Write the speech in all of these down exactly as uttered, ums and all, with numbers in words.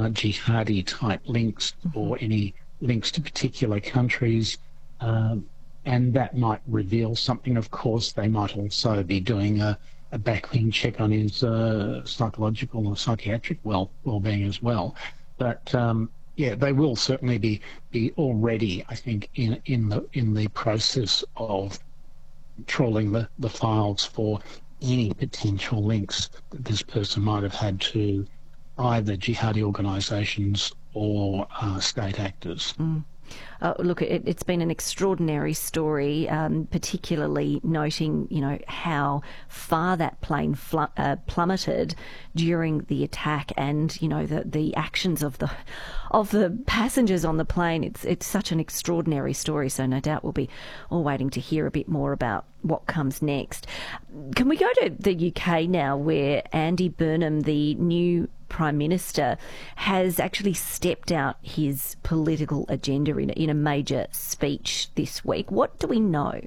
uh, jihadi-type links Mm-hmm. or any links to particular countries, um, and that might reveal something. Of course, they might also be doing a, a background check on his uh, psychological or psychiatric well well-being as well. But um, yeah, they will certainly be be already, I think, in in the in the process of trawling the, the files for any potential links that this person might have had to either jihadi organisations or uh, state actors. Mm. Uh, look, it, it's been an extraordinary story, um, particularly noting, you know, how far that plane fl- uh, plummeted during the attack, and you know the the actions of the of the passengers on the plane. It's it's such an extraordinary story. So no doubt we'll be all waiting to hear a bit more about what comes next. Can we go to the U K now, where Andy Burnham, the new Prime Minister, has actually stepped out his political agenda in a, in a major speech this week. What do we know?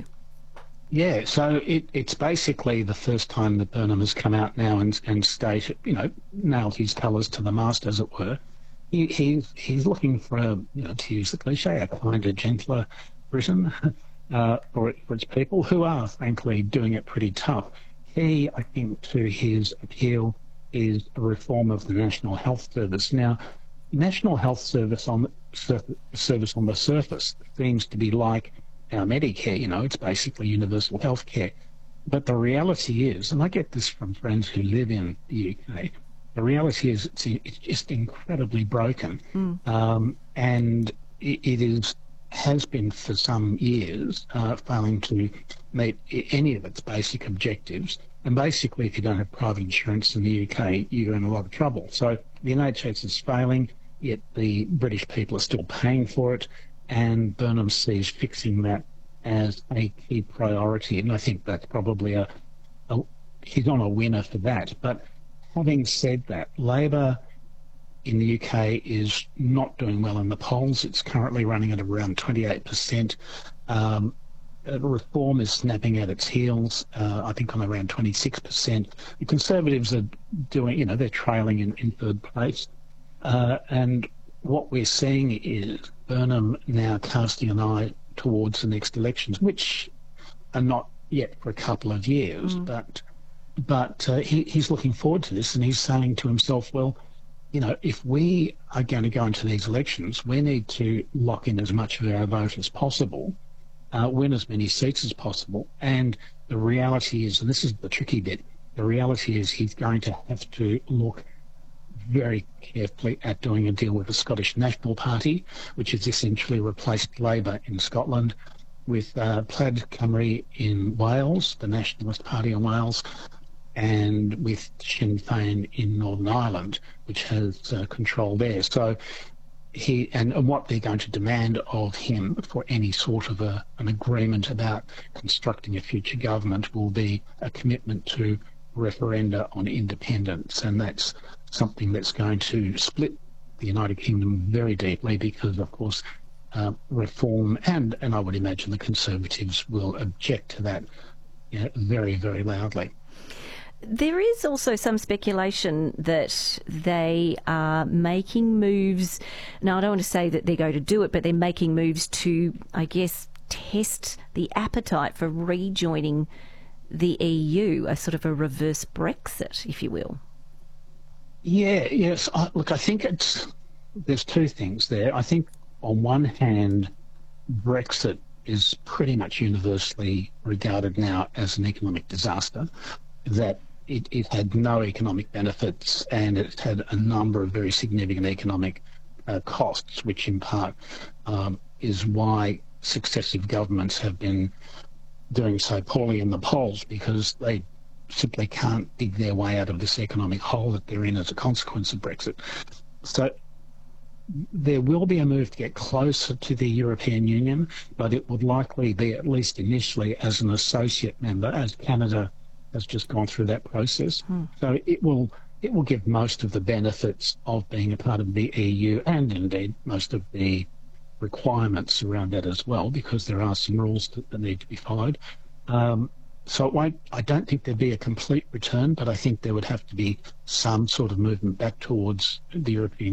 Yeah, so it, it's basically the first time that Burnham has come out now and, and stated, you know, nailed his colours to the mast, as it were. He, he's, he's looking for, a, you know, to use the cliche, a kinder, gentler Britain uh, for, for its people, who are, frankly, doing it pretty tough. He, I think, to his appeal is a reform of the National Health Service. Now, National Health Service on the surface, service on the surface seems to be like our Medicare. You know, it's basically universal health care. But the reality is, and I get this from friends who live in the U K, the reality is it's, it's just incredibly broken, Mm. um, and it, it is has been for some years uh, failing to meet any of its basic objectives. And basically, if you don't have private insurance in the U K, you're in a lot of trouble. So the N H S is failing, yet the British people are still paying for it, and Burnham sees fixing that as a key priority. And I think that's probably a, a he's on a winner for that. But having said that, Labor in the U K is not doing well in the polls. It's currently running at around twenty-eight percent. Um, Reform is snapping at its heels, uh, I think on around twenty-six percent. The Conservatives are doing, you know, they're trailing in, in third place. Uh, and what we're seeing is Burnham now casting an eye towards the next elections, which are not yet for a couple of years, mm. but but uh, he, he's looking forward to this, and he's saying to himself, well, you know, if we are going to go into these elections, we need to lock in as much of our vote as possible, Uh, win as many seats as possible. And the reality is, and this is the tricky bit, the reality is he's going to have to look very carefully at doing a deal with the Scottish National Party, which has essentially replaced Labor in Scotland, with uh, Plaid Cymru in Wales, the Nationalist Party in Wales, and with Sinn Féin in Northern Ireland, which has uh, control there. So He and, and what they're going to demand of him for any sort of a, an agreement about constructing a future government will be a commitment to referenda on independence, and that's something that's going to split the United Kingdom very deeply, because, of course, uh, Reform and, and I would imagine the Conservatives will object to that, you know, very, very loudly. There is also some speculation that they are making moves. Now, I don't want to say that they're going to do it, but they're making moves to, I guess, test the appetite for rejoining the E U, a sort of a reverse Brexit, if you will. Yeah, yes. I, look, I think it's there's two things there. I think on one hand, Brexit is pretty much universally regarded now as an economic disaster, that It, it had no economic benefits, and it had a number of very significant economic uh, costs, which in part um, is why successive governments have been doing so poorly in the polls, because they simply can't dig their way out of this economic hole that they're in as a consequence of Brexit. So there will be a move to get closer to the European Union, but it would likely be, at least initially, as an associate member, as Canada has just gone through that process. Hmm. So it will it will give most of the benefits of being a part of the E U, and indeed most of the requirements around that as well, because there are some rules that, that need to be followed. Um, so it won't, I don't think there'd be a complete return, but I think there would have to be some sort of movement back towards the European